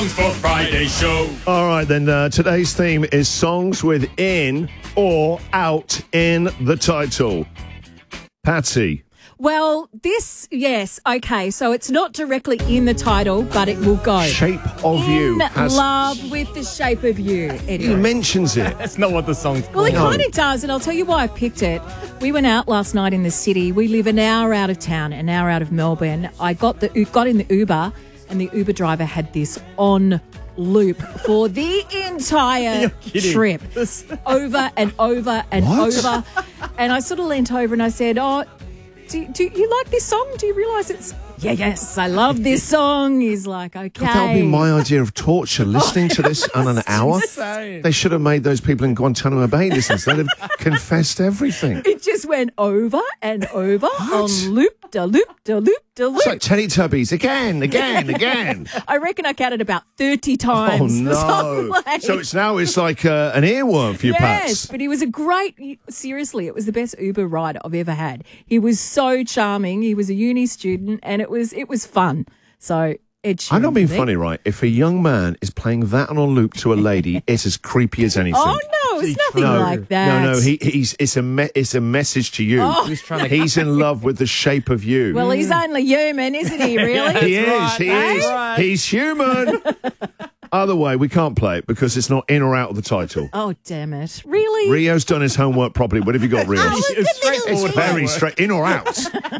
For Friday show. All right, then today's theme is songs with in or out in the title. Patsy. Well, yes, okay, so it's not directly in the title, but it will go. Shape of You. Love with the Shape of You. He Anyway. mentions it. That's not what the song's called. Well, it kind of does, and I'll tell you why I picked it. We went out last night in the city. We live an hour out of town, an hour out of Melbourne. I got in the Uber, and the Uber driver had this on loop for the entire trip, over and over and over. And I sort of leant over and I said, "Oh, do you like this song? Do you realise it's..." Yes, I love this song. He's like, okay. That would be my idea of torture, listening to this on an hour. Insane. They should have made those people in Guantanamo Bay listen. They'd have confessed everything. It just went over and over on loop, da loop, da loop, da loop. It's like Teletubbies, again. I reckon I counted about 30 times. Oh, the song no. played. So it's like an earworm for your Yes, Pats. but he was seriously, it was the best Uber ride I've ever had. He was so charming. He was a uni student, and it was fun. So Ed Sheeran. I'm not being for me. funny, right? If a young man is playing that on a loop to a lady, it's as creepy as anything. Oh no, it's nothing like that. No, it's a message to you. Oh. He's in love with the Shape of You. Well, he's only human, isn't he? Really? he is. right, He that's is. right. He's human. Other way, we can't play it because it's not in or out of the title. Oh damn it! Really? Rio's done his homework properly. What have you got, Rio? It's straightforward. Very straight. In or out?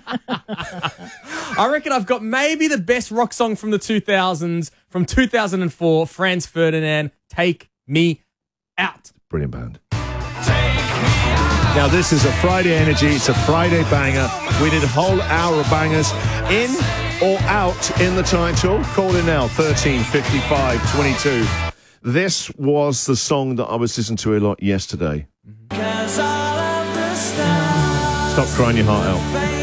I reckon I've got maybe the best rock song from the 2000s, from 2004, Franz Ferdinand, Take Me Out. Brilliant band. Now, this is a Friday energy. It's a Friday banger. We did a whole hour of bangers. In or out in the title? Call in now, 13 55 22. This was the song that I was listening to a lot yesterday. Stop crying your heart out.